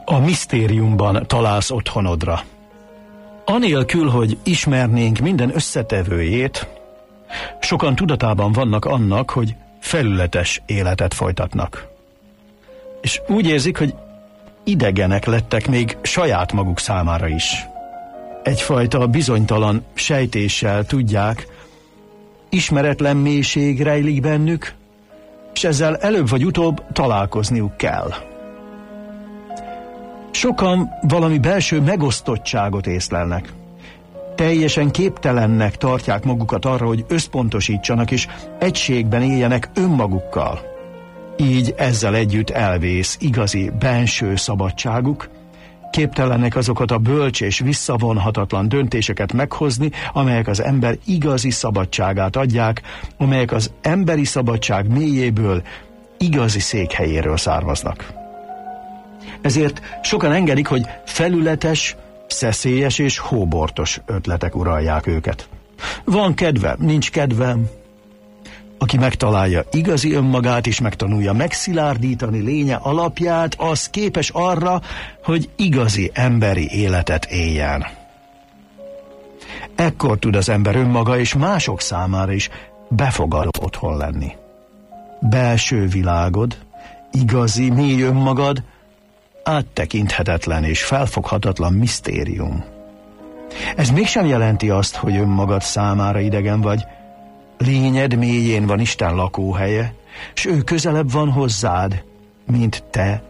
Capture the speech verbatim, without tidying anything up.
A misztériumban találsz otthonodra. Anélkül, hogy ismernénk minden összetevőjét, sokan tudatában vannak annak, hogy felületes életet folytatnak. És úgy érzik, hogy idegenek lettek még saját maguk számára is. Egyfajta bizonytalan sejtéssel tudják, ismeretlen mélység rejlik bennük, és ezzel előbb vagy utóbb találkozniuk kell. Sokan valami belső megosztottságot észlelnek. Teljesen képtelennek tartják magukat arra, hogy összpontosítsanak és egységben éljenek önmagukkal. Így ezzel együtt elvész igazi benső szabadságuk, képtelenek azokat a bölcs és visszavonhatatlan döntéseket meghozni, amelyek az ember igazi szabadságát adják, amelyek az emberi szabadság mélyéből, igazi székhelyéről származnak. Ezért sokan engedik, hogy felületes, szeszélyes és hóbortos ötletek uralják őket. Van kedvem, nincs kedvem. Aki megtalálja igazi önmagát és megtanulja megszilárdítani lénye alapját, az képes arra, hogy igazi emberi életet éljen. Ekkor tud az ember önmaga és mások számára is befogadó otthon lenni. Belső világod, igazi, mély önmagad, áttekinthetetlen és felfoghatatlan misztérium. Ez mégsem jelenti azt, hogy önmagad számára idegen vagy. Lényed mélyén van Isten lakóhelye, s ő közelebb van hozzád, mint te